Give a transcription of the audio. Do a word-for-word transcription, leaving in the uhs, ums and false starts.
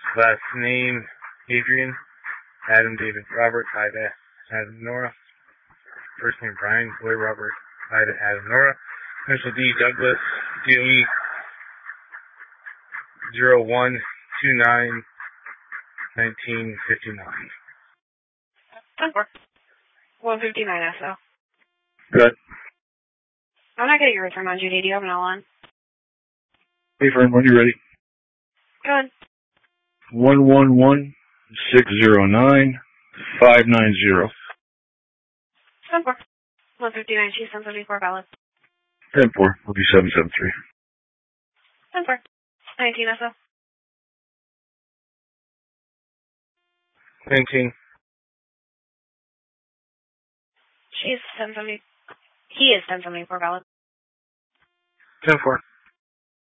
Last name, Adrian. Adam David Robert, Ida Adam Nora. First name Brian, Boy Robert, Ida Adam Nora. Initial D, Douglas, D O E zero one two nine nineteen fifty-nine. one fifty-nine S O. Good. I'm not getting your return on Judy. Do you have an L on? Hey, friend, when you ready? Good. One one one six zero nine five nine zero. ten four. one fifty-nine, she's ten seventy-four valid. ten four, will be seven seven three. ten four. nineteen S O. nineteen. She's ten seventy. He is ten seventy-four valid. ten four.